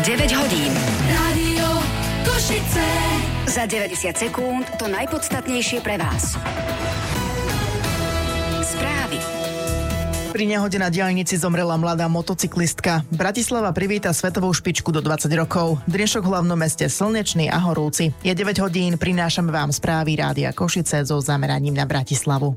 9 hodín. Rádio Košice. Za 90 sekúnd to najpodstatnejšie pre vás. Správy. Pri nehode na diaľnici zomrela mladá motocyklistka. Bratislava privíta svetovú špičku do 20 rokov. Dnešok v hlavnom meste slnečný a horúci. Je 9 hodín, prinášame vám správy Rádia Košice so zameraním na Bratislavu.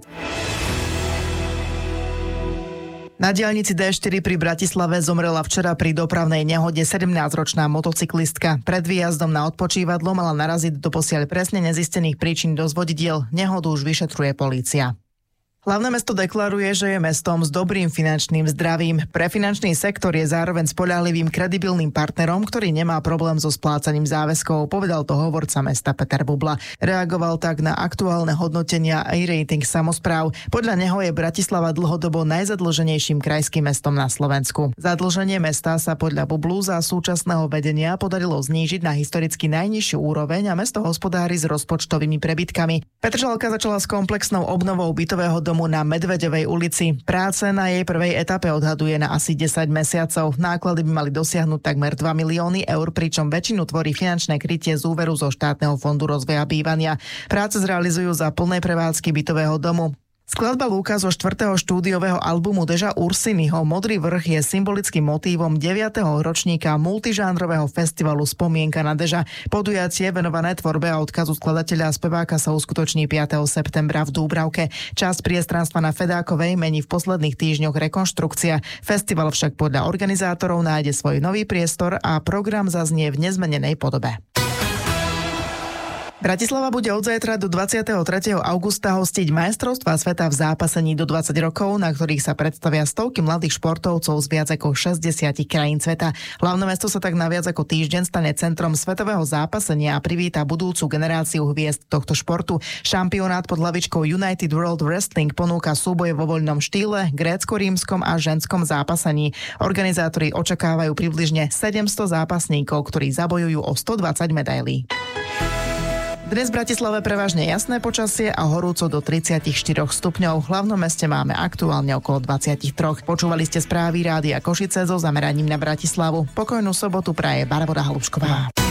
Na diaľnici D4 pri Bratislave zomrela včera pri dopravnej nehode 17-ročná motocyklistka. Pred výjazdom na odpočívadlo mala naraziť do posiaľ presne nezistených príčin dosť vodidiel. Nehodu už vyšetruje polícia. Hlavné mesto deklaruje, že je mestom s dobrým finančným zdravím. Pre finančný sektor je zároveň spoľahlivým kredibilným partnerom, ktorý nemá problém so splácaním záväzkov, povedal to hovorca mesta Peter Bubla. Reagoval tak na aktuálne hodnotenia a rating samospráv. Podľa neho je Bratislava dlhodobo najzadlženejším krajským mestom na Slovensku. Zadlženie mesta sa podľa Bublu za súčasného vedenia podarilo znížiť na historicky najnižšiu úroveň a mesto hospodári s rozpočtovými prebytkami. Petržalka začala s komplexnou obnovou bytového domu na Medvedevej ulici. Práce na jej prvej etape odhaduje na asi 10 mesiacov. Náklady by mali dosiahnuť takmer 2 milióny eur, pričom väčšinu tvorí finančné krytie z úveru zo štátneho fondu rozvoja bývania. Práce zrealizujú za plnej prevádzky bytového domu. Skladba Lúka zo 4. štúdiového albumu Deža Ursiniho Modrý vrch je symbolickým motívom 9. ročníka multižánrového festivalu Spomienka na Deža. Podujatie venované tvorbe a odkazu skladateľa a speváka sa uskutoční 5. septembra v Dúbravke. Časť priestranstva na Fedákovej mení v posledných týždňoch rekonštrukcia. Festival však podľa organizátorov nájde svoj nový priestor a program zaznie v nezmenenej podobe. Bratislava bude od zajtra do 23. augusta hostiť majstrovstvá sveta v zápasení do 20 rokov, na ktorých sa predstavia stovky mladých športovcov z viac ako 60 krajín sveta. Hlavné mesto sa tak na viac ako týždeň stane centrom svetového zápasenia a privíta budúcu generáciu hviezd tohto športu. Šampionát pod hlavičkou United World Wrestling ponúka súboje vo voľnom štýle, grécko-rímskom a ženskom zápasení. Organizátori očakávajú približne 700 zápasníkov, ktorí zabojujú o 120 medailí. Dnes v Bratislave prevažne jasné počasie a horúco do 34 stupňov. V hlavnom meste máme aktuálne okolo 23. Počúvali ste správy Rádia Košice so zameraním na Bratislavu. Pokojnú sobotu praje Barbora Halušková.